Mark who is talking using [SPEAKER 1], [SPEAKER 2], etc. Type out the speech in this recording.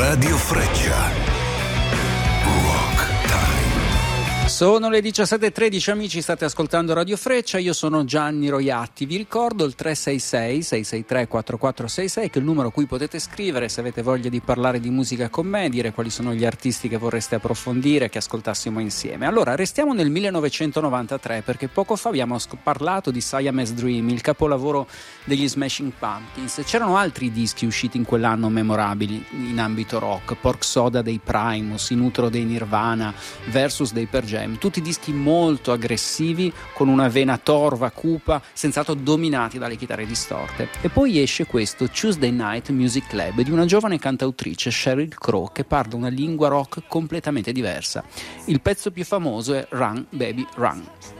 [SPEAKER 1] Radio Freccia. Rock Time.
[SPEAKER 2] Sono le 17:13, amici, state ascoltando Radio Freccia, io sono Gianni Roiatti. Vi ricordo il 366-663-4466, che è il numero a cui potete scrivere se avete voglia di parlare di musica con me, dire quali sono gli artisti che vorreste approfondire, che ascoltassimo insieme. Allora, restiamo nel 1993, perché poco fa abbiamo parlato di Siamese Dream, il capolavoro degli Smashing Pumpkins. C'erano altri dischi usciti in quell'anno memorabili in ambito rock: Pork Soda dei Primus, In Utero dei Nirvana, Versus dei Pearl Jam, tutti dischi molto aggressivi, con una vena torva, cupa, senz'altro dominati dalle chitarre distorte. E poi esce questo Tuesday Night Music Club di una giovane cantautrice, Sheryl Crow, che parla una lingua rock completamente diversa. Il pezzo più famoso è Run Baby Run.